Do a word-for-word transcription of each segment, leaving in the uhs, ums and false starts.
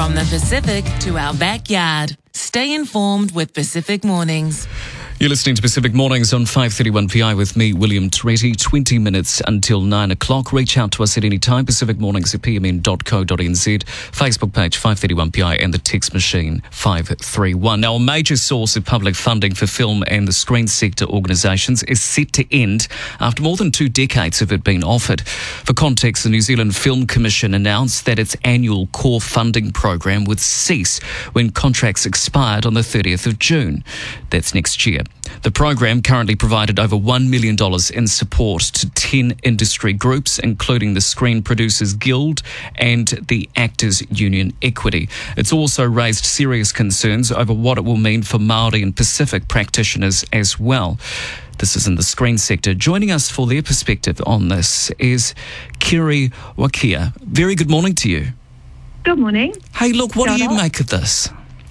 From the Pacific to our backyard. Stay informed with Pacific Mornings. You're listening to Pacific Mornings on five thirty-one P I with me, William Toretti. twenty minutes until nine o'clock. Reach out to us at any time. Pacific Mornings at p m n dot co dot n z. Facebook page five thirty-one P I and the text machine five three one. Now, a major source of public funding for film and the screen sector organisations is set to end after more than two decades of it being offered. For context, the New Zealand Film Commission announced that its annual core funding program would cease when contracts expired on the thirtieth of June. That's next year. The program currently provided over one million dollars in support to ten industry groups, including the Screen Producers Guild and the Actors Union Equity. It's also raised serious concerns over what it will mean for Māori and Pacific practitioners as well. This is in the screen sector. Joining us for their perspective on this is Kiri Wakia. Very good morning to you. Good morning. Hey, look, what Shout do you out. make of this?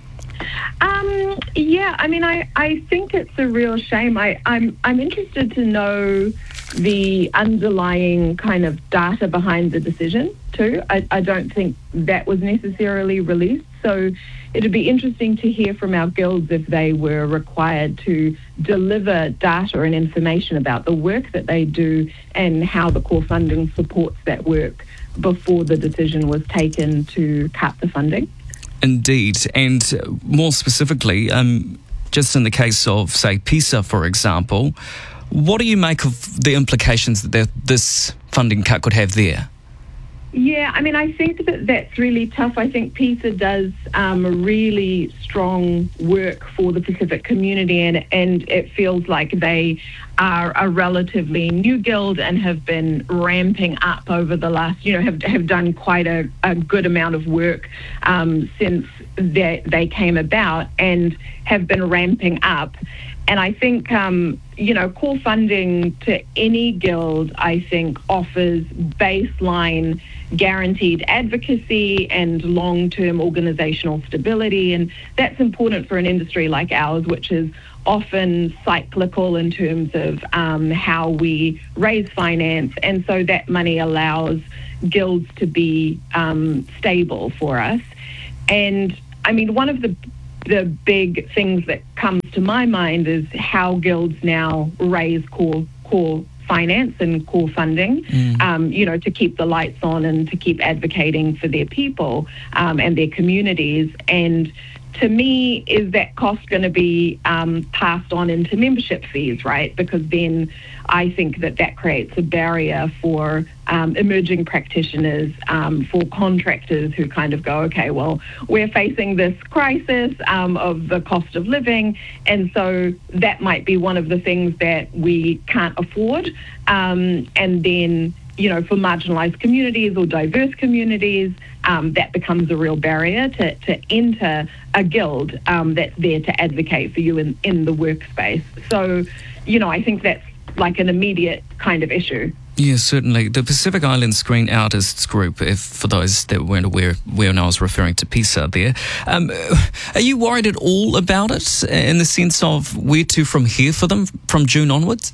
Um, yeah, I mean, I, I think it's a real shame. I, I'm I'm interested to know the underlying kind of data behind the decision too. I, I don't think that was necessarily released. So it'd be interesting to hear from our guilds if they were required to deliver data and information about the work that they do and how the core funding supports that work before the decision was taken to cut the funding. Indeed, and more specifically, um, just in the case of, say, PISA, for example, what do you make of the implications that this funding cut could have there? Yeah, I mean, I think that that's really tough. I think PISA does um, really strong work for the Pacific community, and, and it feels like they are a relatively new guild and have been ramping up over the last, you know, have have done quite a, a good amount of work um, since they, they came about and have been ramping up. And I think, um, you know, core funding to any guild, I think, offers baseline guaranteed advocacy and long-term organisational stability. And that's important for an industry like ours, which is often cyclical in terms of um, how we raise finance. And so that money allows guilds to be um, stable for us. And, I mean, one of the The big things that comes to my mind is how guilds now raise core core finance and core funding, mm. um, you know, to keep the lights on and to keep advocating for their people um, and their communities. And to me, is that cost going to be um, passed on into membership fees, right? Because then I think that that creates a barrier for um, emerging practitioners, um, for contractors who kind of go, okay, well, we're facing this crisis um, of the cost of living, and so that might be one of the things that we can't afford. Um, and then, you know, for marginalised communities or diverse communities, um, that becomes a real barrier to, to enter a guild um, that's there to advocate for you in, in the workspace. So, you know, I think that's like an immediate kind of issue. Yeah, certainly. The Pacific Island Screen Artists Group, if for those that weren't aware when I was referring to PISA there, um, are you worried at all about it in the sense of where to from here for them from June onwards?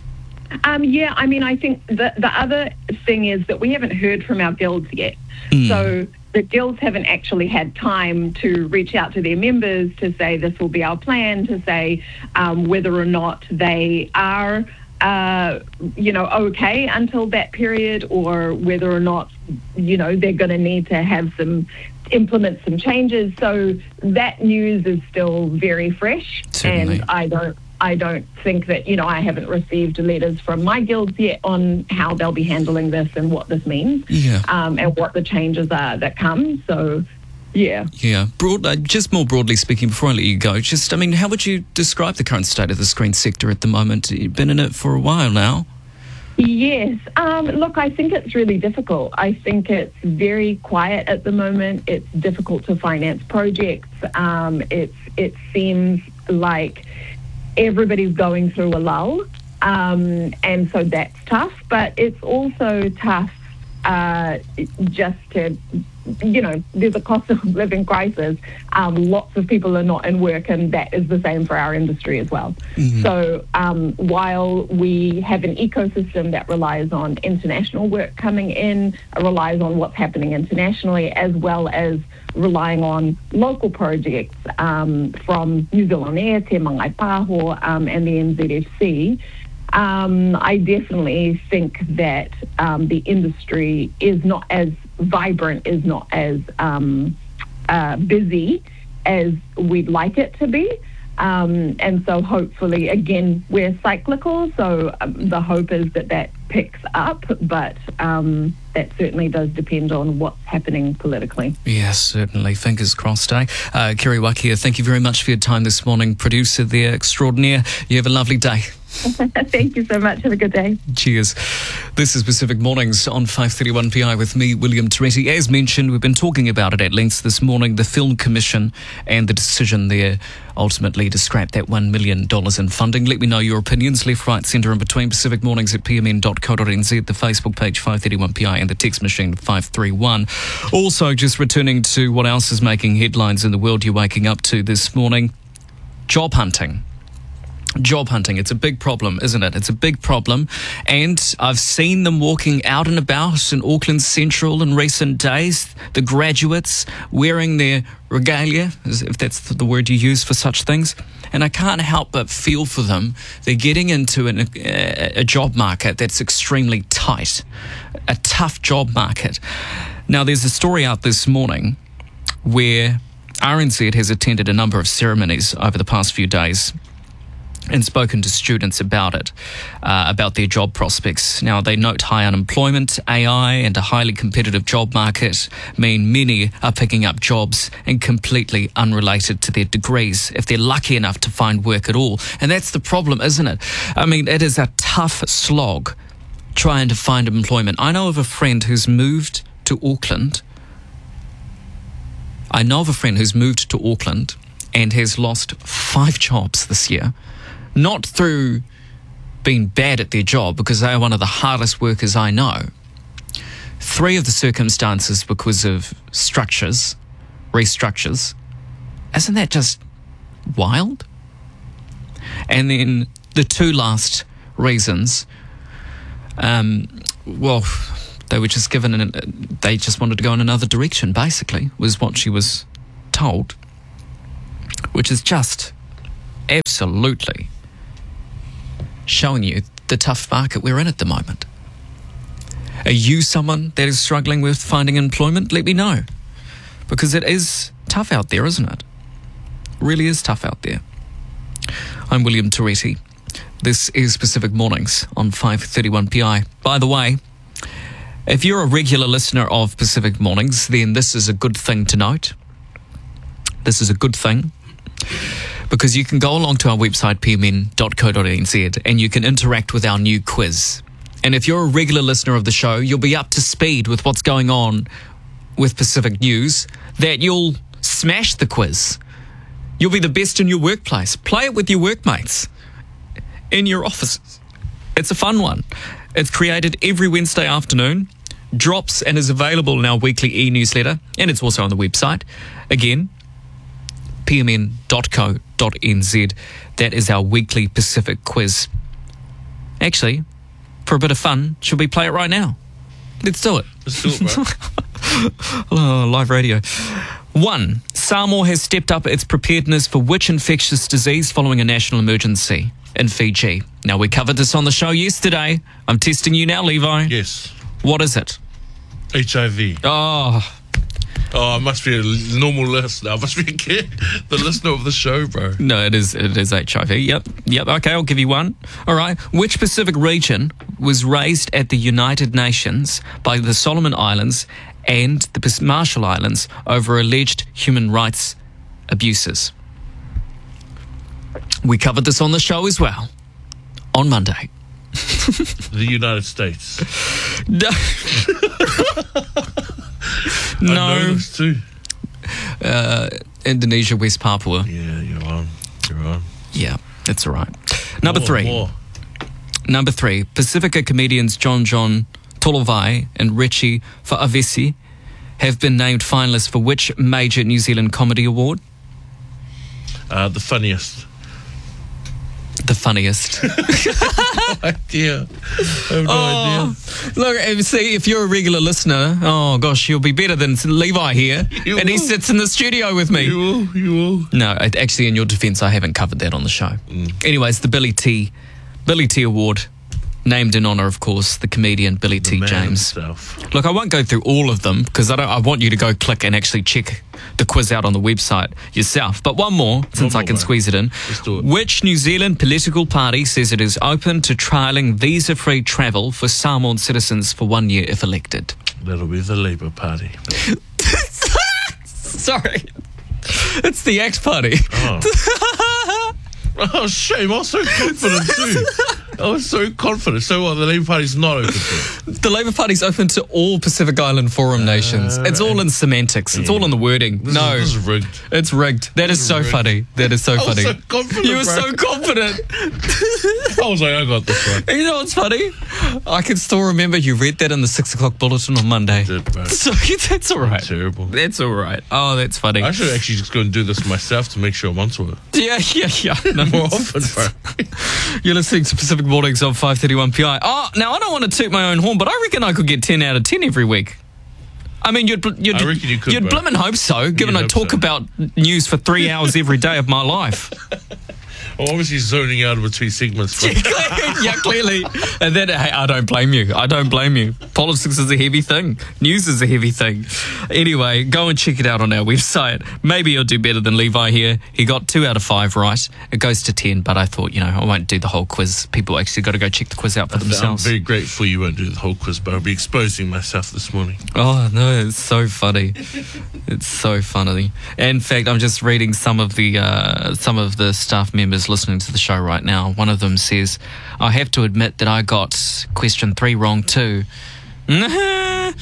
Um, yeah, I mean, I think the, the other thing is that we haven't heard from our guilds yet. Mm. So the guilds haven't actually had time to reach out to their members to say this will be our plan, to say um, whether or not they are, uh, you know, okay until that period, or whether or not, you know, they're going to need to have some implement some changes. So that news is still very fresh. Certainly. And I don't I don't think that, you know, I haven't received letters from my guilds yet on how they'll be handling this and what this means, yeah. um, and what the changes are that come. So, yeah. Yeah. Broad, uh, just more broadly speaking, before I let you go, just, I mean, how would you describe the current state of the screen sector at the moment? You've been in it for a while now. Yes. Um, look, I think it's really difficult. I think it's very quiet at the moment. It's difficult to finance projects. Um, it's, it seems like everybody's going through a lull, um, and so that's tough, but it's also tough uh, just to, you know, there's a cost of living crisis. Um, lots of people are not in work, and that is the same for our industry as well. Mm-hmm. So um, while we have an ecosystem that relies on international work coming in, relies on what's happening internationally, as well as relying on local projects um, from New Zealand Air, Te Mangai Pāho, um, and the N Z F C, um, I definitely think that um, the industry is not as vibrant, is not as um, uh, busy as we'd like it to be. Um, and so hopefully, again, we're cyclical, so um, the hope is that that picks up, but um, that certainly does depend on what's happening politically. Yes, certainly. Fingers crossed, eh? Uh, Kerry Wakia, thank you very much for your time this morning. Producer there extraordinaire. You have a lovely day. Thank you so much. Have a good day. Cheers. This is Pacific Mornings on five thirty-one P I with me, William Toretti. As mentioned, we've been talking about it at length this morning, the Film Commission and the decision there ultimately to scrap that one million dollars in funding. Let me know your opinions, left, right, centre and between. Pacific Mornings at p m n dot co dot n z, the Facebook page five thirty-one P I and the text machine five three one. Also, just returning to what else is making headlines in the world you're waking up to this morning, job hunting. Job hunting, it's a big problem, isn't it? It's a big problem. And I've seen them walking out and about in Auckland Central in recent days, the graduates wearing their regalia, if that's the word you use for such things. And I can't help but feel for them. They're getting into an, a, a job market that's extremely tight, a tough job market. Now, there's a story out this morning where R N Z has attended a number of ceremonies over the past few days and spoken to students about it, uh, about their job prospects. Now, they note high unemployment, A I, and a highly competitive job market mean many are picking up jobs and completely unrelated to their degrees, if they're lucky enough to find work at all. And that's the problem, isn't it? I mean, it is a tough slog trying to find employment. I know of a friend who's moved to Auckland. I know of a friend who's moved to Auckland and has lost five jobs this year. Not through being bad at their job, because they are one of the hardest workers I know. Three of the circumstances because of structures, restructures. Isn't that just wild? And then the two last reasons, um, well, they were just given, an, they just wanted to go in another direction, basically, was what she was told. Which is just absolutely showing you the tough market we're in at the moment. Are you someone that is struggling with finding employment? Let me know. Because it is tough out there, isn't it? It really is tough out there. I'm William Toretti. This is Pacific Mornings on five thirty-one P I. By the way, if you're a regular listener of Pacific Mornings, then this is a good thing to note. This is a good thing. Because you can go along to our website, p m n dot co dot n z, and you can interact with our new quiz. And if you're a regular listener of the show, you'll be up to speed with what's going on with Pacific News, that you'll smash the quiz. You'll be the best in your workplace. Play it with your workmates in your offices. It's a fun one. It's created every Wednesday afternoon, drops and is available in our weekly e-newsletter, and it's also on the website. Again, p m n dot co dot n z. That is our weekly Pacific quiz. Actually, for a bit of fun, should we play it right now? Let's do it. Let's do it, bro. Oh, live radio. One, Samoa has stepped up its preparedness for which infectious disease following a national emergency in Fiji? Now, we covered this on the show yesterday. I'm testing you now, Levi. Yes. What is it? H I V. Oh, Oh, I must be a normal listener. I must be a kid, the listener of the show, bro. no, it is it is H I V. Yep, yep. Okay, I'll give you one. All right. Which Pacific region was raised at the United Nations by the Solomon Islands and the Marshall Islands over alleged human rights abuses? We covered this on the show as well on Monday. The United States. No. I know No. this too. Uh, Indonesia, West Papua. Yeah, you're on. You're on. Yeah, that's all right. Number More, three. more. Number three. Pacifica comedians John John Tolovai and Richie Fa'avesi have been named finalists for which major New Zealand comedy award? Uh, the funniest. The funniest. idea. I have no Oh, idea. look, eh, see, if you're a regular listener, oh gosh, you'll be better than Levi here. You and he will. sits in the studio with me. You will, you will. No, I- actually, in your defence, I haven't covered that on the show. Mm. Anyways, the Billy T. Billy T Award, named in honour, of course, the comedian Billy The T. man James. himself. Look, I won't go through all of them because I don't. I want you to go click and actually check the quiz out on the website yourself. But one more, since more, I can mate. squeeze it in. Let's do it. Which New Zealand political party says it is open to trialling visa-free travel for Samoan citizens for one year if elected? That'll be the Labour Party. Sorry, it's the X Party. Oh. Oh, shame. I was so confident too. I was so confident. So what? The Labour Party's not open to it. The Labour Party's open to all Pacific Island Forum nations. It's all in semantics. It's all in the wording. This no, is, this is rigged. it's rigged. That is so rigged. funny. That is so I was funny. so confident, You were bro. so confident. I was like, I got this one. You know what's funny? I can still remember you read that in the six o'clock bulletin on Monday. I did, bro. So that's all right. Terrible. That's all right. Oh, that's funny. I should actually just go and do this myself to make sure I'm onto it. Yeah, yeah, yeah. No, More often, bro. You're listening to Pacific Mornings on five thirty-one P I. Oh, now I don't want to toot my own horn, but I reckon I could get ten out of ten every week. I mean, you'd you'd, I reckon you could, you'd bro. blimmin' hope so, given You'd I hope talk so. about news for three hours every day of my life. I'm obviously zoning out between segments. But Yeah, clearly. And then, hey, I don't blame you. I don't blame you. Politics is a heavy thing. News is a heavy thing. Anyway, go and check it out on our website. Maybe you'll do better than Levi here. He got two out of five right. It goes to ten, but I thought, you know, I won't do the whole quiz. People actually got to go check the quiz out for I'm themselves. very grateful you won't do the whole quiz, but I'll be exposing myself this morning. Oh no, it's so funny. It's so funny. In fact, I'm just reading some of the uh, some of the staff members listening to the show right now. One of them says, "I have to admit that I got question three wrong too." I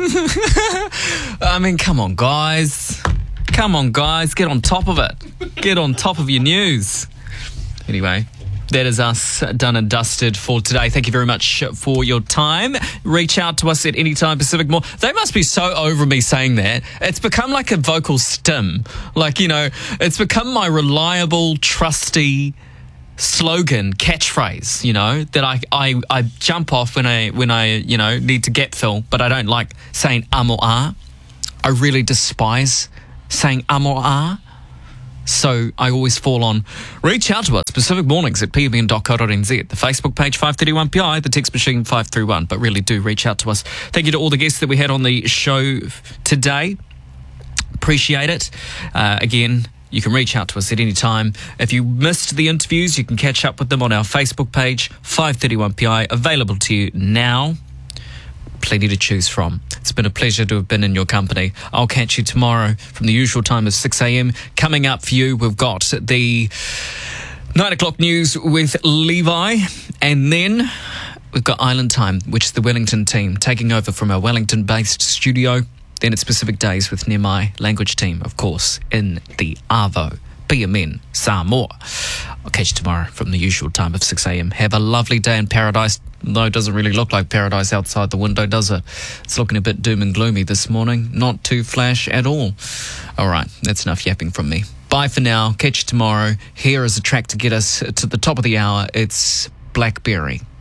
mean, come on, guys. Come on, guys. Get on top of it. Get on top of your news. Anyway. That is us done and dusted for today. Thank you very much for your time. Reach out to us at any time, Pacific More. They must be so over me saying that. It's become like a vocal stim. Like, you know, it's become my reliable, trusty slogan, catchphrase, you know, that I, I, I jump off when I, when I, you know, need to gap fill, but I don't like saying um or ah. I really despise saying um or ah. So I always fall on reach out to us, Pacific Mornings at p m n dot co dot n z, the Facebook page five thirty-one P I, the text machine five three one, but really do reach out to us. Thank you to all the guests that we had on the show today. Appreciate it. Uh, again, you can reach out to us at any time. If you missed the interviews, you can catch up with them on our Facebook page, five thirty-one P I, available to you now. Plenty to choose from. It's been a pleasure to have been in your company. I'll catch you tomorrow from the usual time of six a.m. Coming up for you, we've got the nine o'clock news with Levi, and then we've got Island Time, which is the Wellington team taking over from our Wellington-based studio. Then it's Pacific Days with Nemai language team, of course, in the Arvo, P M N, Samoa. I'll catch you tomorrow from the usual time of six a.m. Have a lovely day in paradise. No, it doesn't really look like paradise outside the window, does it? It's looking a bit doom and gloomy this morning. Not too flash at all. All right, that's enough yapping from me. Bye for now. Catch you tomorrow. Here is a track to get us to the top of the hour. It's Blackberry.